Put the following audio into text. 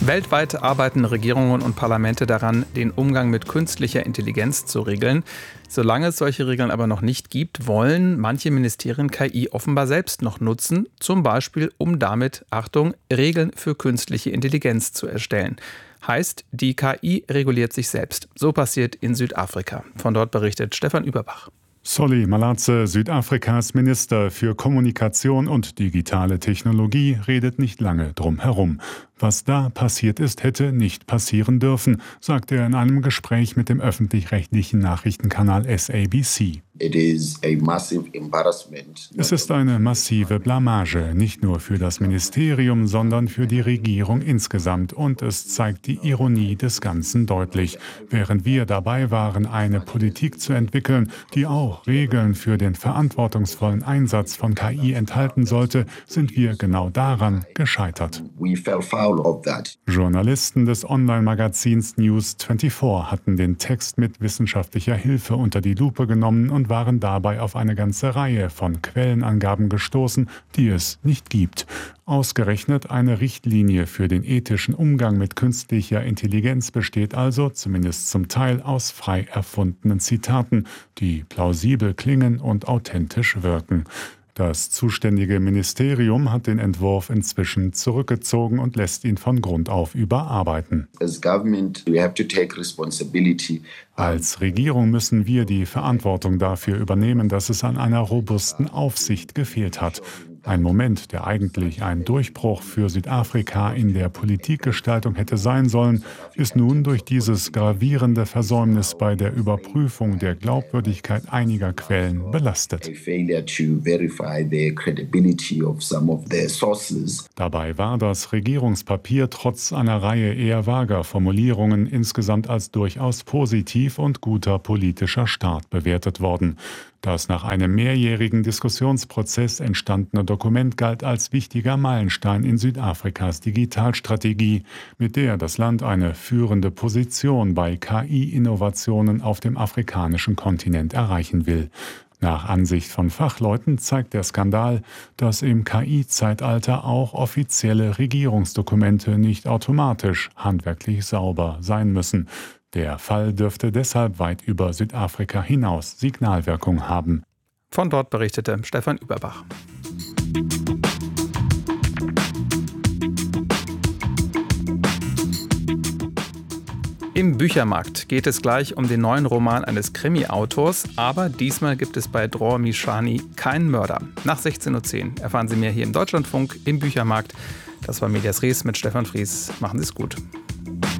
Weltweit arbeiten Regierungen und Parlamente daran, den Umgang mit künstlicher Intelligenz zu regeln. Solange es solche Regeln aber noch nicht gibt, wollen manche Ministerien KI offenbar selbst noch nutzen, zum Beispiel um damit, Achtung, Regeln für künstliche Intelligenz zu erstellen. Heißt, die KI reguliert sich selbst. So passiert in Südafrika. Von dort berichtet Stefan Überbach. Solly Malatse, Südafrikas Minister für Kommunikation und digitale Technologie, redet nicht lange drum herum. Was da passiert ist, hätte nicht passieren dürfen, sagte er in einem Gespräch mit dem öffentlich-rechtlichen Nachrichtenkanal SABC. Es ist eine massive Blamage, nicht nur für das Ministerium, sondern für die Regierung insgesamt. Und es zeigt die Ironie des Ganzen deutlich. Während wir dabei waren, eine Politik zu entwickeln, die auch Regeln für den verantwortungsvollen Einsatz von KI enthalten sollte, sind wir genau daran gescheitert. Journalisten des Online-Magazins News24 hatten den Text mit wissenschaftlicher Hilfe unter die Lupe genommen und waren dabei auf eine ganze Reihe von Quellenangaben gestoßen, die es nicht gibt. Ausgerechnet eine Richtlinie für den ethischen Umgang mit künstlicher Intelligenz besteht also, zumindest zum Teil, aus frei erfundenen Zitaten, die plausibel klingen und authentisch wirken. Das zuständige Ministerium hat den Entwurf inzwischen zurückgezogen und lässt ihn von Grund auf überarbeiten. Als Regierung müssen wir die Verantwortung dafür übernehmen, dass es an einer robusten Aufsicht gefehlt hat. Ein Moment, der eigentlich ein Durchbruch für Südafrika in der Politikgestaltung hätte sein sollen, ist nun durch dieses gravierende Versäumnis bei der Überprüfung der Glaubwürdigkeit einiger Quellen belastet. Dabei war das Regierungspapier trotz einer Reihe eher vager Formulierungen insgesamt als durchaus positiv und guter politischer Start bewertet worden. Das nach einem mehrjährigen Diskussionsprozess entstandene Dokument galt als wichtiger Meilenstein in Südafrikas Digitalstrategie, mit der das Land eine führende Position bei KI-Innovationen auf dem afrikanischen Kontinent erreichen will. Nach Ansicht von Fachleuten zeigt der Skandal, dass im KI-Zeitalter auch offizielle Regierungsdokumente nicht automatisch handwerklich sauber sein müssen. Der Fall dürfte deshalb weit über Südafrika hinaus Signalwirkung haben. Von dort berichtete Stefan Überbach. Im Büchermarkt geht es gleich um den neuen Roman eines Krimi-Autors, aber diesmal gibt es bei Dror Mishani keinen Mörder. Nach 16:10 Uhr erfahren Sie mehr hier im Deutschlandfunk im Büchermarkt. Das war Medias Res mit Stefan Fries. Machen Sie es gut.